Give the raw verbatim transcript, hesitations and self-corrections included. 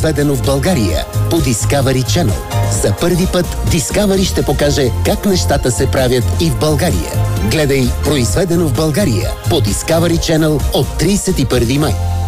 произведено в България по Discovery Channel. За първи път Discovery ще покаже как нещата се правят и в България. Гледай произведено в България по Discovery Channel от тридесет и първи май.